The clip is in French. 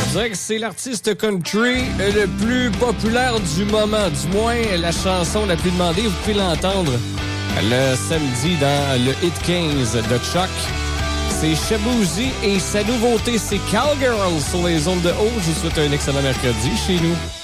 Je dirais que c'est l'artiste country le plus populaire du moment. Du moins, la chanson la plus demandée. Vous pouvez l'entendre le samedi dans le Hit 15 de Chuck. C'est Shaboozey et sa nouveauté, c'est Cowgirl sur les ondes de haut. Je vous souhaite un excellent mercredi chez nous.